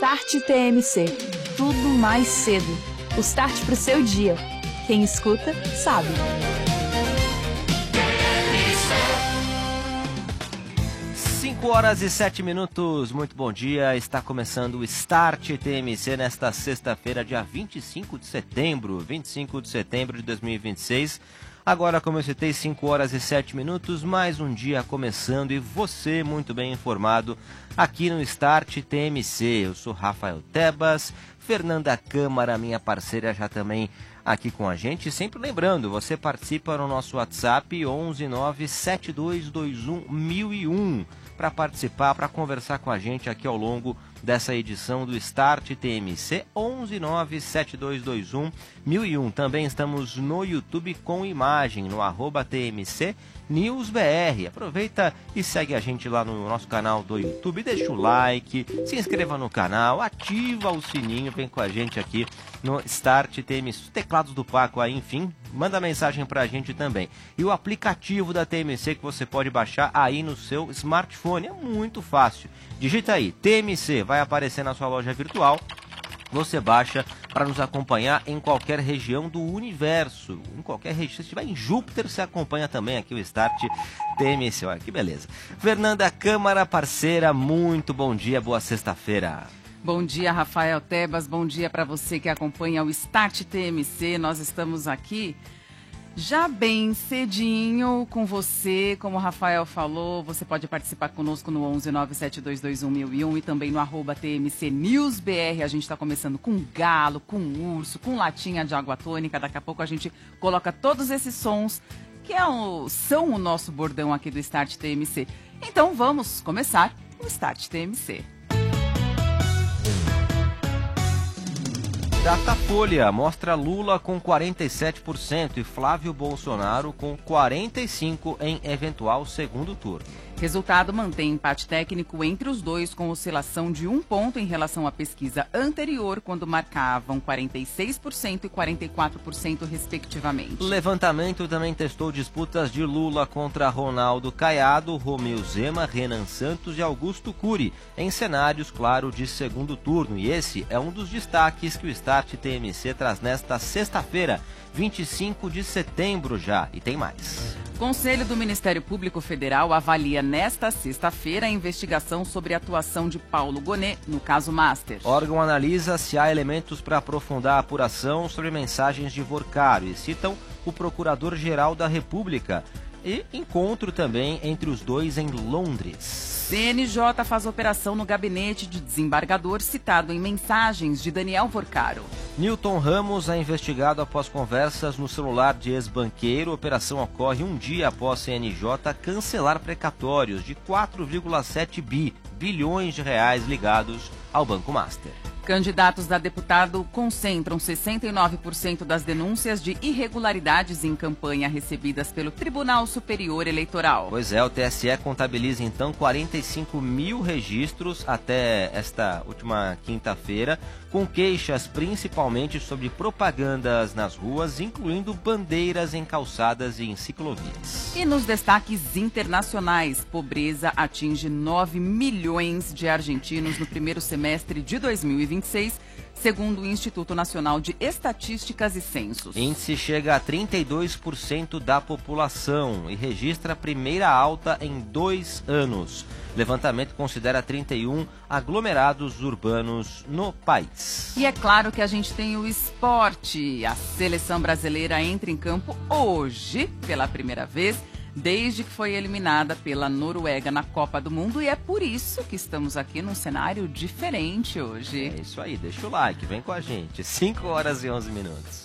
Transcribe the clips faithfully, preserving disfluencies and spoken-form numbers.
Start T M C. Tudo mais cedo. O start pro seu dia. Quem escuta, sabe. cinco horas e sete minutos, muito bom dia. Está começando o Start T M C nesta sexta-feira, dia vinte e cinco de setembro. vinte e cinco de setembro de dois mil e vinte e seis. Agora, como eu citei, cinco horas e sete minutos, mais um dia começando e você muito bem informado aqui no Start T M C. Eu sou Rafael Tebas, Fernanda Câmara, minha parceira, já também aqui com a gente. Sempre lembrando, você participa no nosso WhatsApp onze nove sete dois dois um mil e um para participar, para conversar com a gente aqui ao longo dessa edição do Start T M C, onze nove sete dois dois um mil e um. Também estamos no YouTube com imagem, no arroba T M C News B R. Aproveita e segue a gente lá no nosso canal do YouTube, deixa o like, se inscreva no canal, ativa o sininho, vem com a gente aqui no Start T M C, teclados do Paco aí, enfim, manda mensagem pra gente também. E o aplicativo da T M C que você pode baixar aí no seu smartphone, é muito fácil. Digita aí, T M C, vai aparecer na sua loja virtual. Você baixa para nos acompanhar em qualquer região do universo. Em qualquer região. Se estiver em Júpiter, você acompanha também aqui o Start T M C. Olha que beleza. Fernanda Câmara, parceira, muito bom dia, boa sexta-feira. Bom dia, Rafael Tebas. Bom dia para você que acompanha o Start T M C. Nós estamos aqui já bem cedinho com você, como o Rafael falou, você pode participar conosco no onze nove sete dois dois um mil e um e também no arroba T M C News B R. A gente está começando com galo, com urso, com latinha de água tônica. Daqui a pouco a gente coloca todos esses sons que é o, são o nosso bordão aqui do Start T M C. Então vamos começar o Start T M C. Datafolha mostra Lula com quarenta e sete por cento e Flávio Bolsonaro com quarenta e cinco por cento em eventual segundo turno. Resultado mantém empate técnico entre os dois, com oscilação de um ponto em relação à pesquisa anterior, quando marcavam quarenta e seis por cento e quarenta e quatro por cento respectivamente. O levantamento também testou disputas de Lula contra Ronaldo Caiado, Romeu Zema, Renan Santos e Augusto Cury, em cenários, claro, de segundo turno. E esse é um dos destaques que o Start T M C traz nesta sexta-feira, vinte e cinco de setembro já. E tem mais. Conselho do Ministério Público Federal avalia nesta sexta-feira a investigação sobre a atuação de Paulo Gonet no caso Master. O órgão analisa se há elementos para aprofundar a apuração sobre mensagens de Vorcaro e citam o Procurador-Geral da República. E encontro também entre os dois em Londres. C N J faz operação no gabinete de desembargador citado em mensagens de Daniel Vorcaro. Newton Ramos é investigado após conversas no celular de ex-banqueiro. A operação ocorre um dia após C N J cancelar precatórios de quatro vírgula sete bilhões de reais ligados ao Banco Master. Candidatos a deputado concentram sessenta e nove por cento das denúncias de irregularidades em campanha recebidas pelo Tribunal Superior Eleitoral. Pois é, o T S E contabiliza então quarenta e cinco mil registros até esta última quinta-feira, com queixas principalmente sobre propagandas nas ruas, incluindo bandeiras em calçadas e em ciclovias. E nos destaques internacionais, pobreza atinge nove milhões de argentinos no primeiro semestre de dois mil e vinte e seis, segundo o Instituto Nacional de Estatísticas e Censos. Índice chega a trinta e dois por cento da população e registra a primeira alta em dois anos. Levantamento considera trinta e um aglomerados urbanos no país. E é claro que a gente tem o esporte. A seleção brasileira entra em campo hoje, pela primeira vez, desde que foi eliminada pela Noruega na Copa do Mundo, e é por isso que estamos aqui num cenário diferente hoje. É isso aí, deixa o like, vem com a gente. cinco horas e onze minutos.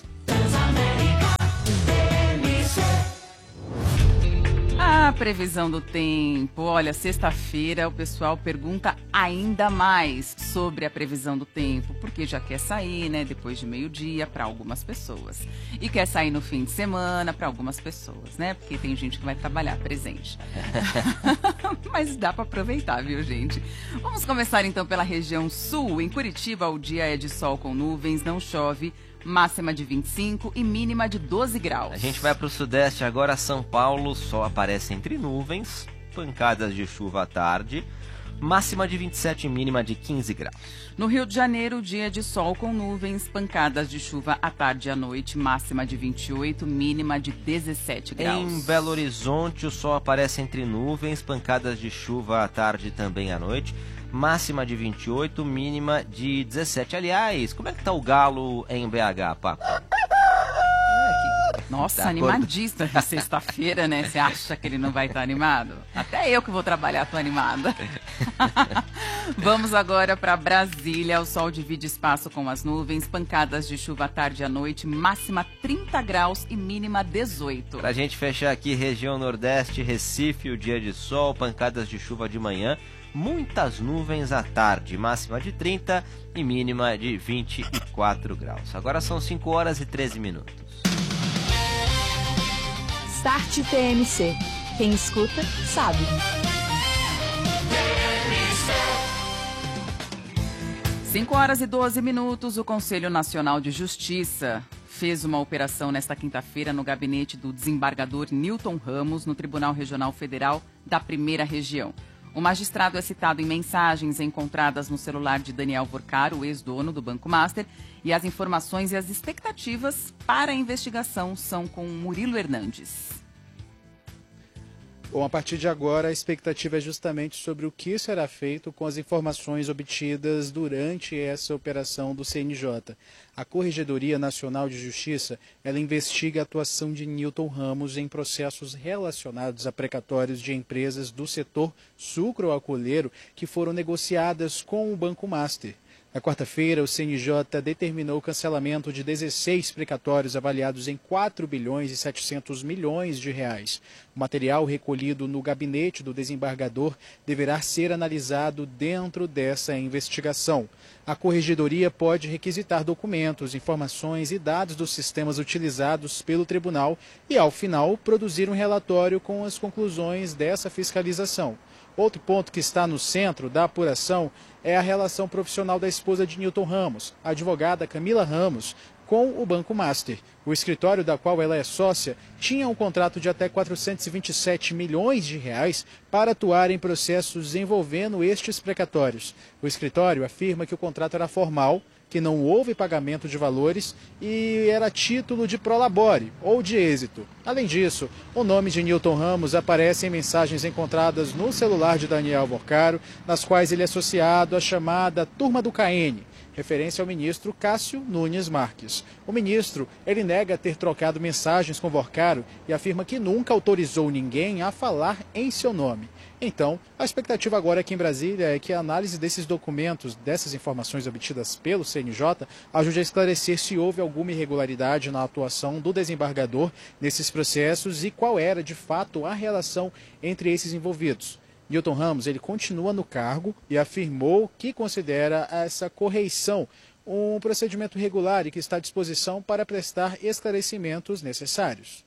A previsão do tempo. Olha, sexta-feira o pessoal pergunta ainda mais sobre a previsão do tempo, porque já quer sair, né, depois de meio-dia para algumas pessoas. E quer sair no fim de semana para algumas pessoas, né? Porque tem gente que vai trabalhar presente. Mas dá para aproveitar, viu, gente? Vamos começar então pela região sul. Em Curitiba, o dia é de sol com nuvens, não chove. Máxima de vinte e cinco e mínima de doze graus. A gente vai para o sudeste agora. São Paulo, sol aparece entre nuvens, pancadas de chuva à tarde. máxima de vinte e sete, mínima de quinze graus. No Rio de Janeiro, dia de sol com nuvens, pancadas de chuva à tarde e à noite, máxima de vinte e oito, mínima de dezessete graus. Em Belo Horizonte, o sol aparece entre nuvens, pancadas de chuva à tarde e também à noite, máxima de vinte e oito, mínima de dezessete. Aliás, como é que tá o galo em B H, Paco? Nossa, Tá animadista de sexta-feira, né? Você acha que ele não vai estar animado? Até eu que vou trabalhar tô animada. Vamos agora para Brasília. O sol divide espaço com as nuvens, pancadas de chuva à tarde e à noite, máxima trinta graus e mínima dezoito. Pra gente fechar aqui, região Nordeste, Recife, o dia de sol, pancadas de chuva de manhã, muitas nuvens à tarde, máxima de trinta e mínima de vinte e quatro graus. Agora são cinco horas e treze minutos. Start T M C. Quem escuta, sabe. cinco horas e doze minutos, o Conselho Nacional de Justiça fez uma operação nesta quinta-feira no gabinete do desembargador Newton Ramos, no Tribunal Regional Federal da Primeira Região. O magistrado é citado em mensagens encontradas no celular de Daniel Vorcaro, o ex-dono do Banco Master, e as informações e as expectativas para a investigação são com Murilo Hernandes. Bom, a partir de agora, a expectativa é justamente sobre o que será feito com as informações obtidas durante essa operação do C N J. A Corregedoria Nacional de Justiça, ela investiga a atuação de Newton Ramos em processos relacionados a precatórios de empresas do setor sucroalcooleiro que foram negociadas com o Banco Master. Na quarta-feira, o C N J determinou o cancelamento de dezesseis precatórios avaliados em quatro bilhões e setecentos milhões de reais. O material recolhido no gabinete do desembargador deverá ser analisado dentro dessa investigação. A Corregedoria pode requisitar documentos, informações e dados dos sistemas utilizados pelo tribunal e, ao final, produzir um relatório com as conclusões dessa fiscalização. Outro ponto que está no centro da apuração é a relação profissional da esposa de Newton Ramos, a advogada Camila Ramos, com o Banco Master. O escritório da qual ela é sócia tinha um contrato de até quatrocentos e vinte e sete milhões de reais para atuar em processos envolvendo estes precatórios. O escritório afirma que o contrato era formal, que não houve pagamento de valores e era título de prolabore ou de êxito. Além disso, o nome de Newton Ramos aparece em mensagens encontradas no celular de Daniel Vorcaro, nas quais ele é associado à chamada Turma do K N, referência ao ministro Cássio Nunes Marques. O ministro, ele nega ter trocado mensagens com Vorcaro e afirma que nunca autorizou ninguém a falar em seu nome. Então, a expectativa agora aqui em Brasília é que a análise desses documentos, dessas informações obtidas pelo C N J, ajude a esclarecer se houve alguma irregularidade na atuação do desembargador nesses processos e qual era, de fato, a relação entre esses envolvidos. Newton Ramos, ele continua no cargo e afirmou que considera essa correição um procedimento regular e que está à disposição para prestar esclarecimentos necessários.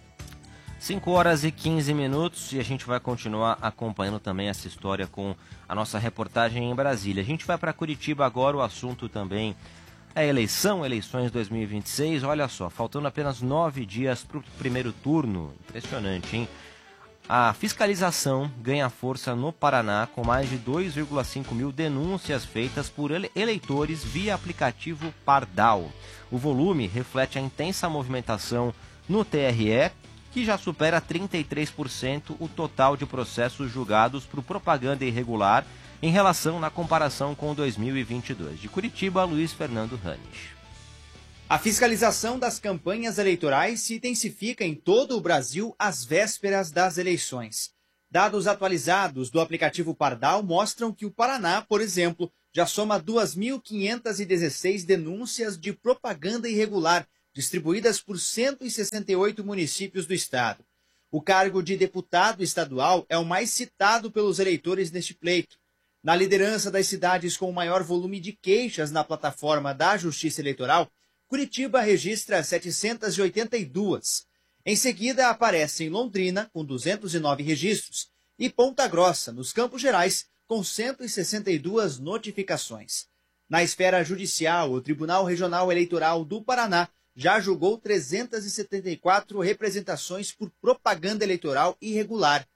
cinco horas e quinze minutos e a gente vai continuar acompanhando também essa história com a nossa reportagem em Brasília. A gente vai para Curitiba agora, o assunto também é eleição, eleições dois mil e vinte e seis. Olha só, faltando apenas nove dias para o primeiro turno. Impressionante, hein? A fiscalização ganha força no Paraná com mais de dois vírgula cinco mil denúncias feitas por eleitores via aplicativo Pardal. O volume reflete a intensa movimentação no T R E, que já supera trinta e três por cento o total de processos julgados por propaganda irregular em relação na comparação com dois mil e vinte e dois. De Curitiba, Luiz Fernando Ranich. A fiscalização das campanhas eleitorais se intensifica em todo o Brasil às vésperas das eleições. Dados atualizados do aplicativo Pardal mostram que o Paraná, por exemplo, já soma duas mil quinhentas e dezesseis denúncias de propaganda irregular, distribuídas por cento e sessenta e oito municípios do estado. O cargo de deputado estadual é o mais citado pelos eleitores neste pleito. Na liderança das cidades com o maior volume de queixas na plataforma da Justiça Eleitoral, Curitiba registra setecentas e oitenta e duas. Em seguida aparecem Londrina, com duzentos e nove registros, e Ponta Grossa, nos Campos Gerais, com cento e sessenta e duas notificações. Na esfera judicial, o Tribunal Regional Eleitoral do Paraná já julgou trezentas e setenta e quatro representações por propaganda eleitoral irregular.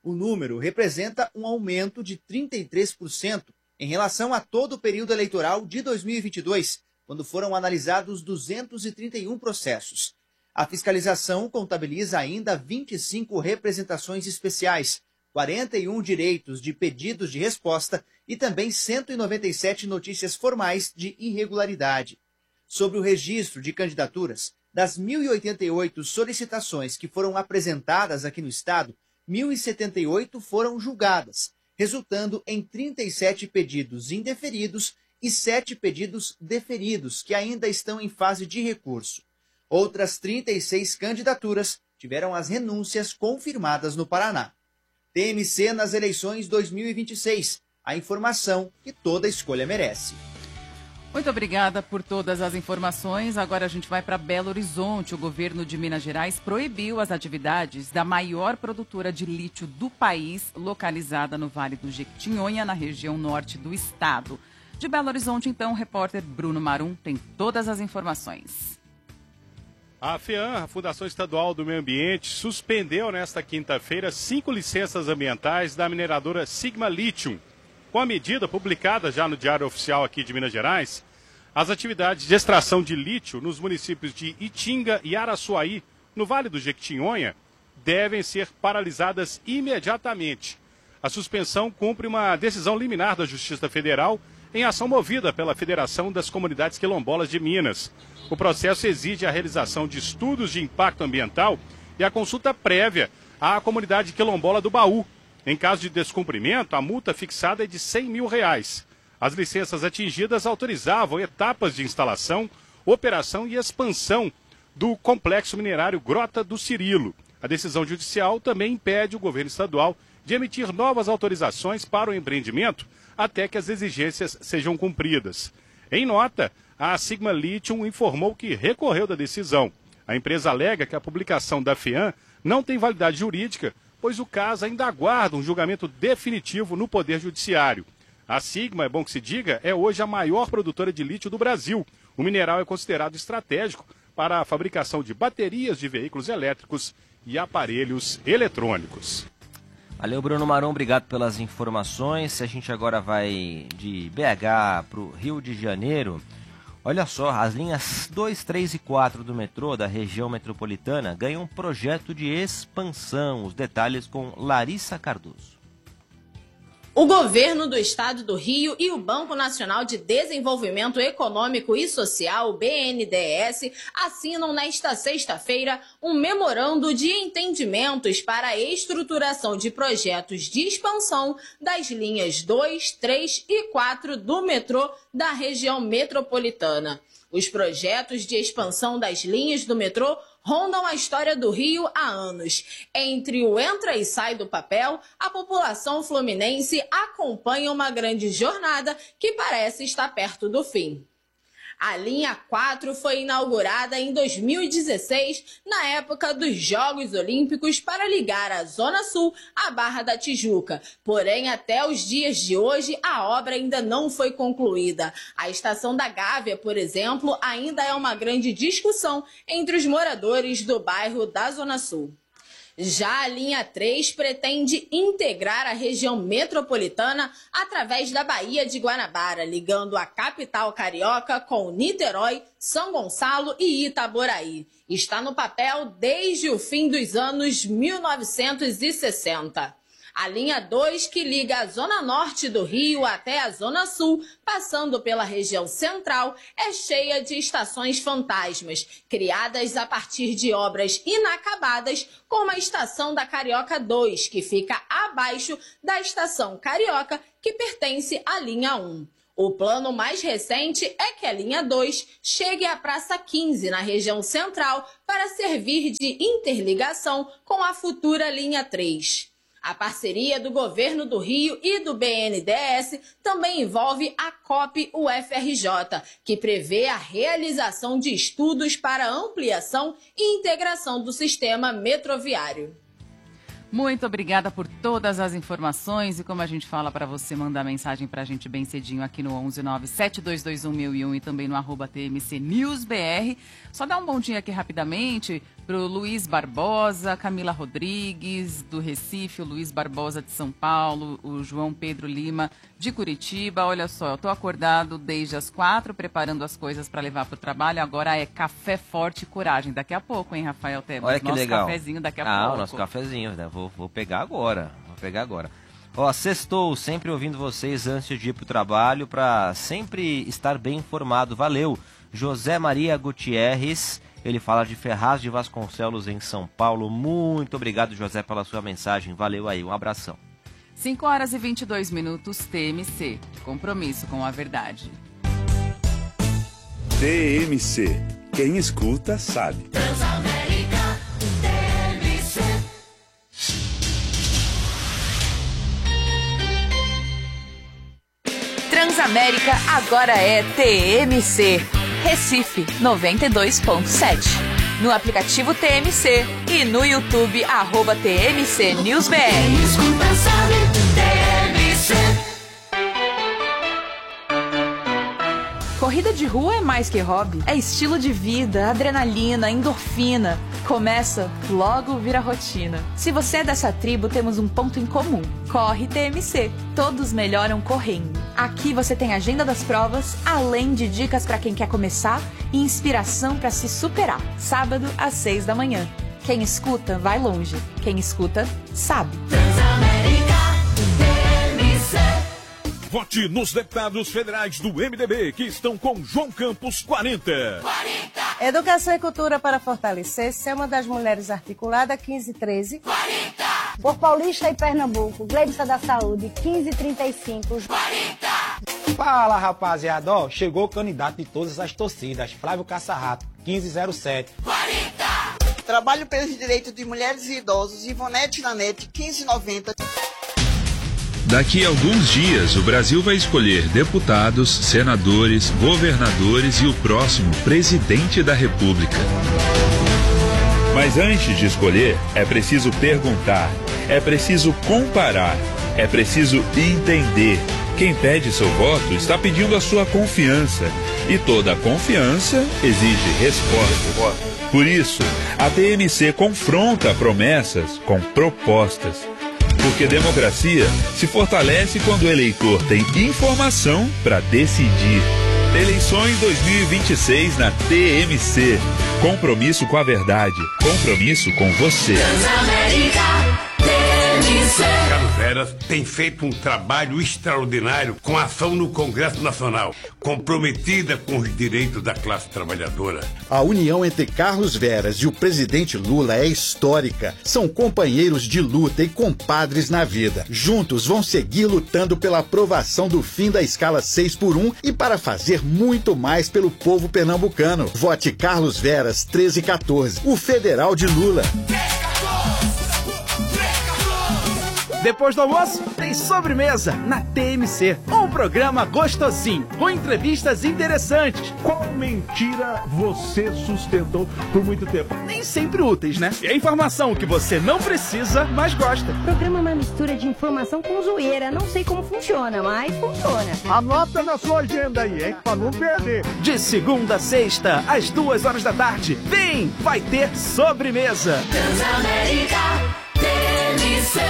O número representa um aumento de trinta e três por cento em relação a todo o período eleitoral de dois mil e vinte e dois, quando foram analisados duzentos e trinta e um processos. A fiscalização contabiliza ainda vinte e cinco representações especiais, quarenta e um direitos de pedidos de resposta e também cento e noventa e sete notícias formais de irregularidade. Sobre o registro de candidaturas, das mil e oitenta e oito solicitações que foram apresentadas aqui no estado, mil e setenta e oito foram julgadas, resultando em trinta e sete pedidos indeferidos e sete pedidos deferidos, que ainda estão em fase de recurso. Outras trinta e seis candidaturas tiveram as renúncias confirmadas no Paraná. T M C nas eleições dois mil e vinte e seis. A informação que toda escolha merece. Muito obrigada por todas as informações. Agora a gente vai para Belo Horizonte. O governo de Minas Gerais proibiu as atividades da maior produtora de lítio do país, localizada no Vale do Jequitinhonha, na região norte do estado. De Belo Horizonte, então, o repórter Bruno Marum tem todas as informações. A FEAM, a Fundação Estadual do Meio Ambiente, suspendeu nesta quinta-feira cinco licenças ambientais da mineradora Sigma Lithium. Com a medida publicada já no Diário Oficial aqui de Minas Gerais, as atividades de extração de lítio nos municípios de Itinga e Araçuaí, no Vale do Jequitinhonha, devem ser paralisadas imediatamente. A suspensão cumpre uma decisão liminar da Justiça Federal em ação movida pela Federação das Comunidades Quilombolas de Minas. O processo exige a realização de estudos de impacto ambiental e a consulta prévia à comunidade quilombola do Baú. Em caso de descumprimento, a multa fixada é de cem mil reais. As licenças atingidas autorizavam etapas de instalação, operação e expansão do complexo minerário Grota do Cirilo. A decisão judicial também impede o governo estadual de emitir novas autorizações para o empreendimento até que as exigências sejam cumpridas. Em nota, a Sigma Lithium informou que recorreu da decisão. A empresa alega que a publicação da FEAM não tem validade jurídica, pois o caso ainda aguarda um julgamento definitivo no Poder Judiciário. A Sigma, é bom que se diga, é hoje a maior produtora de lítio do Brasil. O mineral é considerado estratégico para a fabricação de baterias de veículos elétricos e aparelhos eletrônicos. Valeu, Bruno Marum, obrigado pelas informações. A gente agora vai de B H para o Rio de Janeiro. Olha só, as linhas dois, três e quatro do metrô da região metropolitana ganham um projeto de expansão. Os detalhes com Larissa Cardoso. O governo do estado do Rio e o Banco Nacional de Desenvolvimento Econômico e Social, o B N D E S, assinam nesta sexta-feira um memorando de entendimentos para a estruturação de projetos de expansão das linhas dois, três e quatro do metrô da região metropolitana. Os projetos de expansão das linhas do metrô rondam a história do Rio há anos. Entre o entra e sai do papel, a população fluminense acompanha uma grande jornada que parece estar perto do fim. A linha quatro foi inaugurada em dois mil e dezesseis, na época dos Jogos Olímpicos, para ligar a Zona Sul à Barra da Tijuca. Porém, até os dias de hoje, a obra ainda não foi concluída. A Estação da Gávea, por exemplo, ainda é uma grande discussão entre os moradores do bairro da Zona Sul. Já a linha três pretende integrar a região metropolitana através da Baía de Guanabara, ligando a capital carioca com Niterói, São Gonçalo e Itaboraí. Está no papel desde o fim dos anos mil novecentos e sessenta. A linha dois, que liga a zona norte do Rio até a zona sul, passando pela região central, é cheia de estações fantasmas, criadas a partir de obras inacabadas, como a estação da Carioca dois, que fica abaixo da estação Carioca, que pertence à linha um. O plano mais recente é que a linha dois chegue à Praça quinze, na região central, para servir de interligação com a futura linha três. A parceria do governo do Rio e do B N D E S também envolve a COP U F R J, que prevê a realização de estudos para ampliação e integração do sistema metroviário. Muito obrigada por todas as informações e como a gente fala para você mandar mensagem para a gente bem cedinho aqui no onze nove sete dois dois um mil e um e também no arroba T M C News B R. Só dar um bom dia aqui rapidamente pro Luiz Barbosa, Camila Rodrigues do Recife, o Luiz Barbosa de São Paulo, o João Pedro Lima de Curitiba. Olha só, eu tô acordado desde as quatro preparando as coisas para levar pro trabalho. Agora é café forte e coragem. Daqui a pouco, hein, Rafael Tebas? Olha que nosso legal. Cafezinho daqui a ah, pouco. Ah, o nosso cafezinho, né? Vou, vou pegar agora. Vou pegar agora. Ó, sextou, sempre ouvindo vocês antes de ir pro trabalho para sempre estar bem informado. Valeu. José Maria Gutierrez, ele fala de Ferraz de Vasconcelos em São Paulo. Muito obrigado, José, pela sua mensagem. Valeu aí, um abração. cinco horas e vinte e dois minutos, T M C. Compromisso com a verdade. T M C. Quem escuta, sabe. Transamérica, T M C. Transamérica agora é T M C. Recife noventa e dois ponto sete. No aplicativo T M C e no YouTube, arroba T M C News B R. Quem escuta sabe, T M C. Corrida de rua é mais que hobby. É estilo de vida, adrenalina, endorfina. Começa, logo vira rotina. Se você é dessa tribo, temos um ponto em comum. Corre T M C. Todos melhoram correndo. Aqui você tem agenda das provas, além de dicas para quem quer começar e inspiração para se superar. Sábado, às seis da manhã. Quem escuta, vai longe. Quem escuta, sabe. Transamérica, T M C. Vote nos deputados federais do M D B que estão com João Campos quarenta. quarenta. Educação e cultura para fortalecer, ser uma das mulheres articulada quinze treze. quarenta. Por Paulista e Pernambuco, Gleibson da Saúde, quinze trinta e cinco. quarenta. Fala, rapaziada, ó, chegou o candidato de todas as torcidas, Flávio Caçarrato, quinze zero sete. quarenta. Trabalho pelos direitos de mulheres e idosos, Ivonete Nanete, quinze noventa. Daqui a alguns dias, o Brasil vai escolher deputados, senadores, governadores e o próximo presidente da República. Mas antes de escolher, é preciso perguntar, é preciso comparar, é preciso entender. Quem pede seu voto está pedindo a sua confiança. E toda confiança exige resposta. Por isso, a T M C confronta promessas com propostas. Porque democracia se fortalece quando o eleitor tem informação para decidir. Eleições dois mil e vinte e seis na T M C. Compromisso com a verdade. Compromisso com você. Transamérica, T M C. Carlos Veras tem feito um trabalho extraordinário com a ação no Congresso Nacional, comprometida com os direitos da classe trabalhadora. A união entre Carlos Veras e o presidente Lula é histórica. São companheiros de luta e compadres na vida. Juntos vão seguir lutando pela aprovação do fim da escala seis por um e para fazer muito mais pelo povo pernambucano. Vote Carlos Veras treze quatorze, o federal de Lula. Depois do almoço, tem sobremesa na T M C. Um programa gostosinho, com entrevistas interessantes. Qual mentira você sustentou por muito tempo? Nem sempre úteis, né? E a informação que você não precisa, mas gosta. O programa é uma mistura de informação com zoeira. Não sei como funciona, mas funciona. Anota na sua agenda aí, hein? Pra não perder. De segunda a sexta, às duas horas da tarde. Vem, vai ter sobremesa. Transamérica, T M C.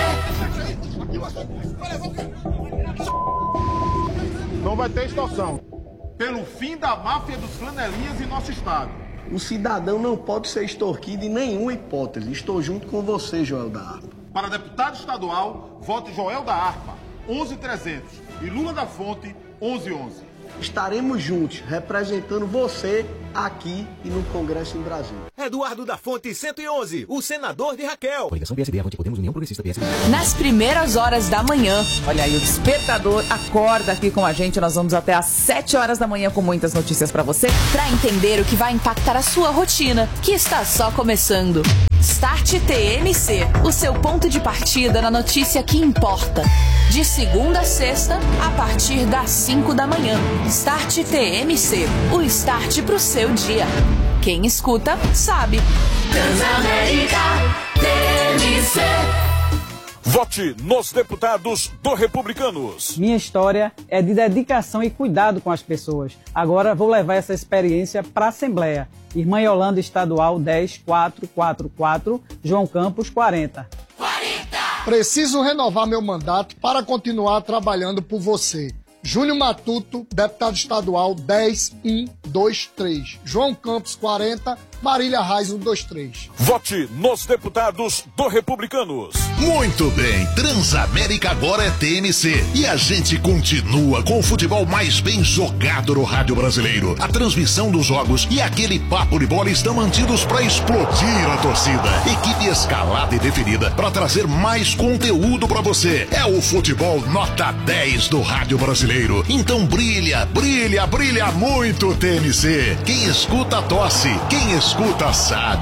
Não vai ter extorsão. Pelo fim da máfia dos flanelinhas em nosso estado. O cidadão não pode ser extorquido em nenhuma hipótese. Estou junto com você, Joel da Harpa. Para deputado estadual, vote Joel da Harpa, onze trezentos. E Lula da Fonte, onze onze. Estaremos juntos, representando você aqui e no Congresso em Brasília. Eduardo da Fonte, cento e onze, o senador de Raquel. Coligação P S D, Avante Podemos, União Progressista P S D. Nas primeiras horas da manhã. Olha aí, o despertador acorda aqui com a gente. Nós vamos até às sete horas da manhã com muitas notícias pra você. Pra entender o que vai impactar a sua rotina, que está só começando. Start T M C, o seu ponto de partida na notícia que importa. De segunda a sexta, a partir das cinco da manhã. Start T M C, o start pro seu dia. Quem escuta, sabe. Transamérica, T M C. Vote nos deputados do Republicanos. Minha história é de dedicação e cuidado com as pessoas. Agora vou levar essa experiência para a Assembleia. Irmã Yolanda Estadual dez quatrocentos e quarenta e quatro, João Campos quarenta. Preciso renovar meu mandato para continuar trabalhando por você. Júnior Matuto, deputado estadual dez um dois três. João Campos quarenta, Marília Reis um dois três. Vote nos deputados do Republicanos. Muito bem, Transamérica agora é T N C e a gente continua com o futebol mais bem jogado no rádio brasileiro. A transmissão dos jogos e aquele papo de bola estão mantidos para explodir a torcida. Equipe escalada e definida para trazer mais conteúdo para você. É o futebol nota dez do rádio brasileiro. Então brilha, brilha, brilha muito T N C. Quem escuta tosse, quem escuta sabe.